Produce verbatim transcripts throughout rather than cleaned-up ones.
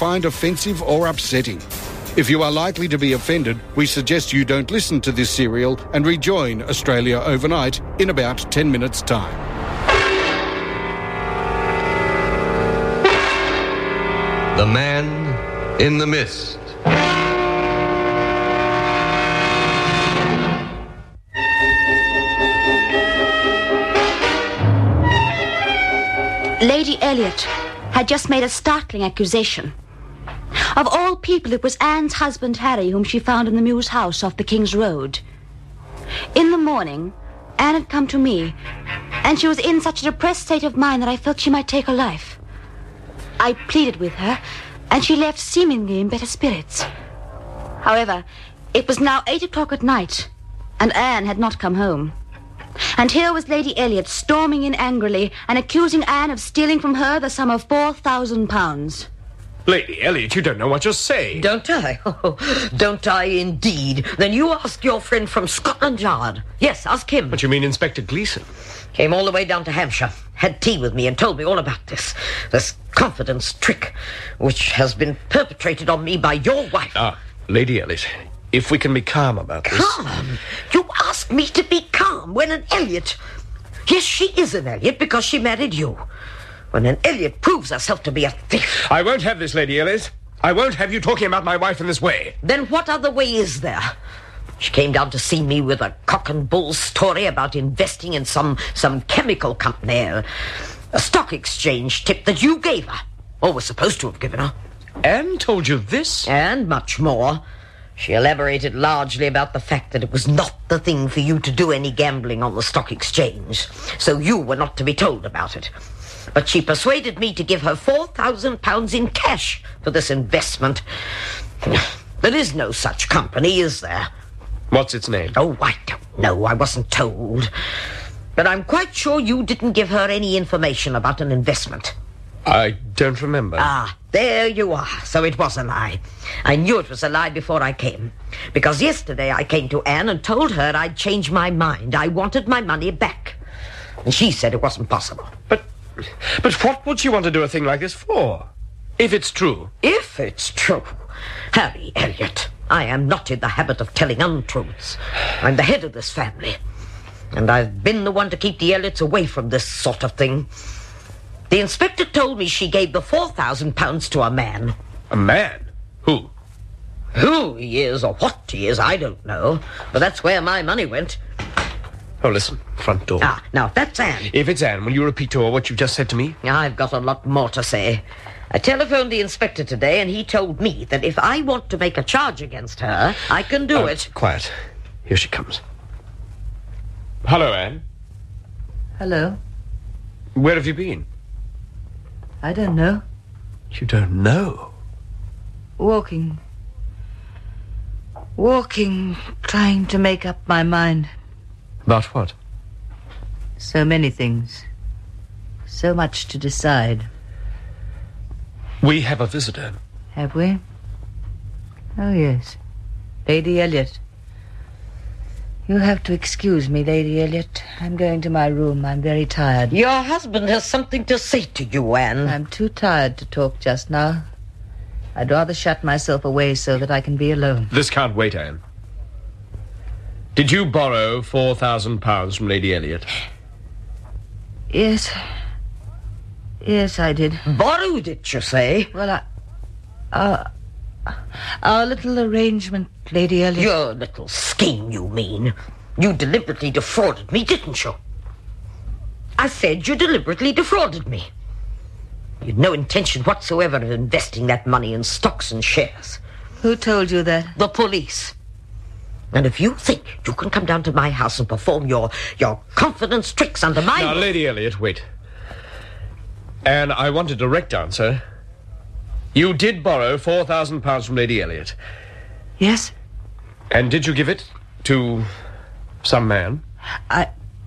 find offensive or upsetting. If you are likely to be offended, we suggest you don't listen to this serial and rejoin Australia Overnight in about ten minutes' time. The Man in the Mist. Lady Elliot had just made a startling accusation. Of all people, it was Anne's husband, Harry, whom she found in the Mews house off the King's Road. In the morning, Anne had come to me, and she was in such a depressed state of mind that I felt she might take her life. I pleaded with her, and she left seemingly in better spirits. However, it was now eight o'clock at night, and Anne had not come home. And here was Lady Elliot storming in angrily and accusing Anne of stealing from her the sum of four thousand pounds. Lady Elliot, you don't know what you're saying. Don't I? Oh, don't I indeed? Then you ask your friend from Scotland Yard. Yes, ask him. But you mean Inspector Gleeson? Came all the way down to Hampshire, had tea with me and told me all about this. This confidence trick, which has been perpetrated on me by your wife. Ah, Lady Elliot, if we can be calm about this... Calm? You ask me to be calm when an Elliot... Yes, she is an Elliot because she married you. When an Elliot proves herself to be a thief. I won't have this, Lady Elliot. I won't have you talking about my wife in this way. Then what other way is there? She came down to see me with a cock and bull story about investing in some, some chemical company, a, a stock exchange tip that you gave her, or was supposed to have given her. Anne told you this? And much more. She elaborated largely about the fact that it was not the thing for you to do any gambling on the stock exchange, so you were not to be told about it. But she persuaded me to give her four thousand pounds in cash for this investment. There is no such company, is there? What's its name? Oh, I don't know. I wasn't told. But I'm quite sure you didn't give her any information about an investment. I don't remember. Ah, there you are. So it was a lie. I knew it was a lie before I came. Because yesterday I came to Anne and told her I'd changed my mind. I wanted my money back. And she said it wasn't possible. But... But what would she want to do a thing like this for? If it's true. If it's true. Harry Elliot, I am not in the habit of telling untruths. I'm the head of this family. And I've been the one to keep the Elliots away from this sort of thing. The inspector told me she gave the four thousand pounds to a man. A man? Who? Who he is or what he is, I don't know. But that's where my money went. Oh, listen, front door. Ah, now, that's Anne. If it's Anne, will you repeat to her what you've just said to me? I've got a lot more to say. I telephoned the inspector today, and he told me that if I want to make a charge against her, I can do oh, it. Quiet. Here she comes. Hello, Anne. Hello. Where have you been? I don't know. You don't know? Walking. Walking, trying to make up my mind. About what? So many things. So much to decide. We have a visitor. Have we? Oh, yes. Lady Elliot. You'll have to excuse me, Lady Elliot. I'm going to my room. I'm very tired. Your husband has something to say to you, Anne. I'm too tired to talk just now. I'd rather shut myself away so that I can be alone. This can't wait, Anne. Did you borrow four thousand pounds from Lady Elliot? Yes. Yes, I did. Borrowed it, you say? Well, I... Our, our little arrangement, Lady Elliot... Your little scheme, you mean. You deliberately defrauded me, didn't you? I said you deliberately defrauded me. You'd no intention whatsoever of investing that money in stocks and shares. Who told you that? The police. And if you think you can come down to my house and perform your, your confidence tricks under my... Now, Lady Elliot, wait. Anne, I want a direct answer. You did borrow four thousand pounds from Lady Elliot. Yes. And did you give it to some man? I...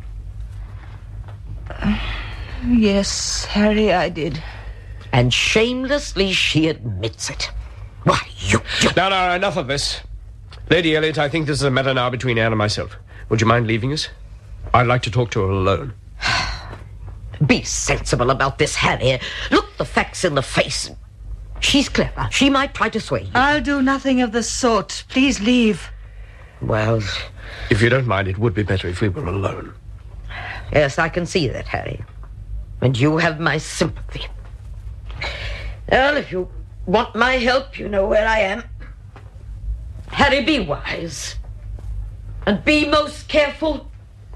Uh, yes, Harry, I did. And shamelessly she admits it. Why, you... you... Now, now, enough of this. Lady Elliot, I think this is a matter now between Anne and myself. Would you mind leaving us? I'd like to talk to her alone. Be sensible about this, Harry. Look the facts in the face. She's clever. She might try to sway you. I'll do nothing of the sort. Please leave. Well, If you don't mind, it would be better if we were alone. yes, I can see that, Harry. And you have my sympathy. Well, if you want my help, you know where I am. Harry, be wise. And be most careful.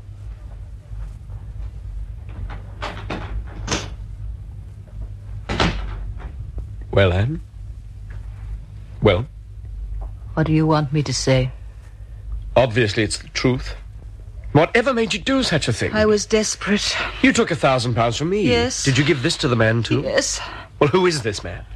Well, Anne? Well? What do you want me to say? Obviously, it's the truth. Whatever made you do such a thing? I was desperate. You took a thousand pounds from me. Yes. Did you give this to the man, too? Yes. Well, who is this man?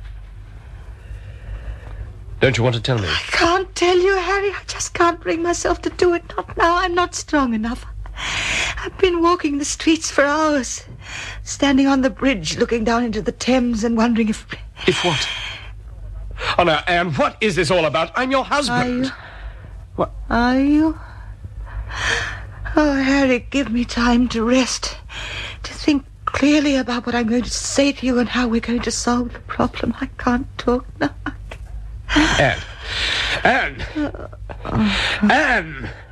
Don't you want to tell me? I can't tell you, Harry. I just can't bring myself to do it. Not now. I'm not strong enough. I've been walking the streets for hours, standing on the bridge, looking down into the Thames and wondering if... If what? Oh, now, Anne, what is this all about? I'm your husband. Are you? What? Are you? Oh, Harry, give me time to rest, to think clearly about what I'm going to say to you and how we're going to solve the problem. I can't talk now. Anne. Anne. Anne.